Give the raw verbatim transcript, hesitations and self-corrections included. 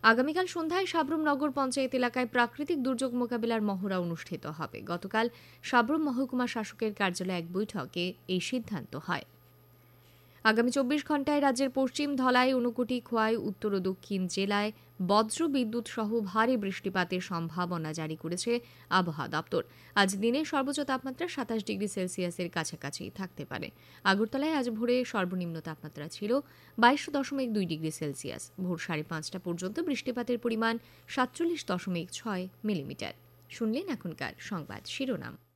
আগামীকাল সন্ধ্যায় সাব্রুম নগর পঞ্চায়েত এলাকায় প্রাকৃতিক দুর্যোগ মোকাবিলার মহড়া অনুষ্ঠিত হবে। গতকাল সাব্রুম মহকুমা শাসকের কার্যালয়ে এক বৈঠকে এই সিদ্ধান্ত হয়। আগামী চব্বিশ ঘণ্টায় রাজ্যের পশ্চিম, ধলাই, ঊনকোটি, খোয়াই, উত্তর ও দক্ষিণ জেলায় বজ্র বিদ্যুৎ সহ ভারী বৃষ্টিপাতের সম্ভাবনা জারি করেছে আবহাওয়া দপ্তর। আজ দিনের সর্বোচ্চ তাপমাত্রা সাতাশ ডিগ্রি সেলসিয়াসের কাছাকাছি থাকতে পারে। আগরতলায় আজ ভোরে সর্বনিম্ন তাপমাত্রা ছিল বাইশ দশমিক দুই ডিগ্রি সেলসিয়াস। ভোর সাড়ে পাঁচটা পর্যন্ত বৃষ্টিপাতের পরিমাণ সাতচল্লিশ দশমিক ছয় মিলিমিটার। শুনলেন এখনকার সংবাদ শিরোনাম।